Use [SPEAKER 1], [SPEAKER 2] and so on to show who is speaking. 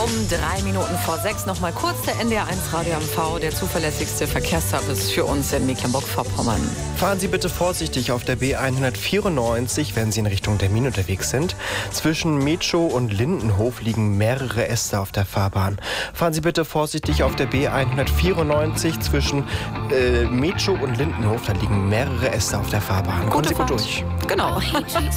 [SPEAKER 1] Um 3 Minuten vor 6 nochmal kurz der NDR1 Radio MV, der zuverlässigste Verkehrsservice für uns in Mecklenburg-Vorpommern.
[SPEAKER 2] Fahren Sie bitte vorsichtig auf der B194, wenn Sie in Richtung Termin unterwegs sind. Zwischen Metschow und Lindenhof liegen mehrere Äste auf der Fahrbahn. Fahren Sie bitte vorsichtig auf der B194 zwischen Metschow und Lindenhof, da liegen mehrere Äste auf der Fahrbahn. Kommen Sie gut durch.
[SPEAKER 1] Genau.